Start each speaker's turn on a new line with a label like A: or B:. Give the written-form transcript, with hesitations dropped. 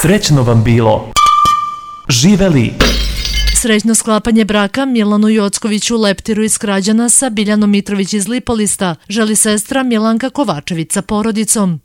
A: Srećno vam bilo. Živeli.
B: Srećno sklapanje braka Milanu Jockoviću Leptiru iz Krađana sa Biljanom Mitrović iz Lipolista želi sestra Milanka Kovačević sa porodicom.